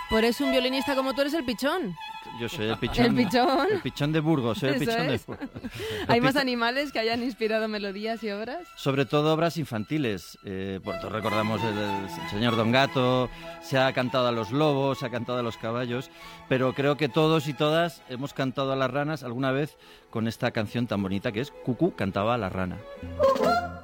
Por eso un violinista como tú eres el pichón. Yo soy el pichón. El pichón. El pichón de Burgos, soy el Eso pichón es. de Burgos. ¿Hay más animales que hayan inspirado melodías y obras? Sobre todo obras infantiles. Por todos recordamos el señor Don Gato, se ha cantado a los lobos, se ha cantado a los caballos, pero creo que todos y todas hemos cantado a las ranas alguna vez con esta canción tan bonita que es Cucú cantaba a la rana.